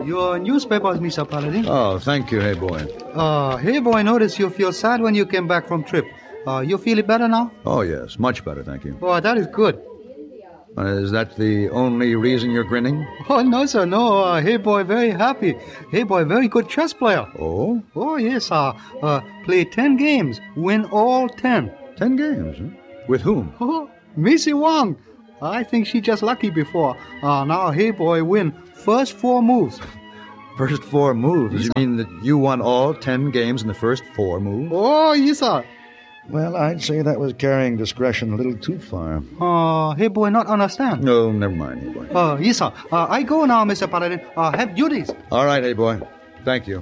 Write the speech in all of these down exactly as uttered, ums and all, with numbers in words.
your newspapers, Mister Paladin. Oh, thank you, hey boy. Uh, hey boy, notice you feel sad when you came back from trip. Uh, you feel it better now? Oh, yes, much better, thank you. Oh, that is good. Uh, is that the only reason you're grinning? Oh, no, sir, no. Uh, hey boy, very happy. Hey boy, very good chess player. Oh? Oh, yes, sir. Uh, play ten games, win all ten. Ten games, huh? With whom? Oh, Missy Wong. I think she just lucky before. Uh, now, hey boy, win first four moves. First four moves? You mean that you won all ten games in the first four moves? Oh, yes, sir. Well, I'd say that was carrying discretion a little too far. Uh, hey boy, not understand. No, never mind, hey boy. Uh, yes, sir. Uh, I go now, Mister Paladin. Uh, have duties. All right, hey boy. Thank you.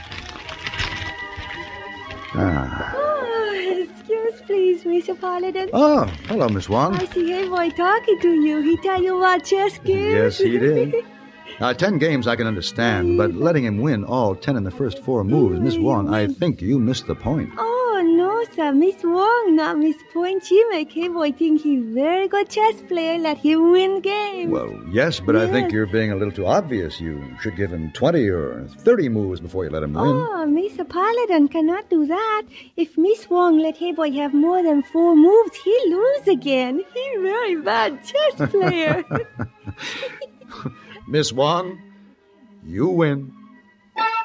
Ah. Oh, excuse please, Mister Paladin. Oh, hello, Miss Wong. I see hey boy talking to you. He tell you about chess games. Yes, he did. Now, ten games I can understand, but letting him win all ten in the first four moves, Miss Wong, I think you missed the point. Oh, no, sir. Miss Wong, not Miss Point. She make hey boy think he's very good chess player. Let him win games. Well, yes, but yes. I think you're being a little too obvious. You should give him twenty or thirty moves before you let him win. Oh, Mister Paladin cannot do that. If Miss Wong let hey boy have more than four moves, he lose again. He very bad chess player. Miss Wong, you win.